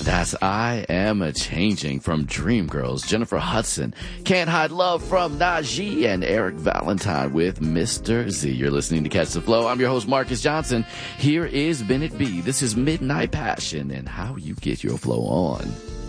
That's I Am a Changing from Dreamgirls, Jennifer Hudson. Can't Hide Love from Najee and Eric Valentine with Mr. Z. You're listening to Catch the Flow. I'm your host, Marcus Johnson. Here is Bennett B. This is Midnight Passion and how you get your flow on.